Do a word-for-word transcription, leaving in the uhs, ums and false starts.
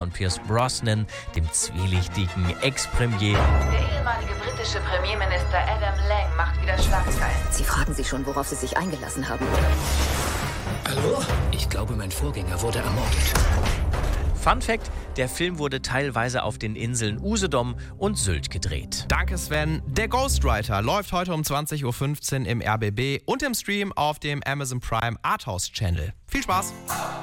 von Pierce Brosnan, dem zwielichtigen Ex-Premier. Der ehemalige britische Premierminister Adam Lang macht wieder Schlagzeilen. Sie fragen sich schon, worauf Sie sich eingelassen haben. Hallo? Ich glaube, mein Vorgänger wurde ermordet. Fun Fact: Der Film wurde teilweise auf den Inseln Usedom und Sylt gedreht. Danke, Sven. Der Ghostwriter läuft heute um zwanzig Uhr fünfzehn im R B B und im Stream auf dem Amazon Prime Arthouse Channel. Viel Spaß!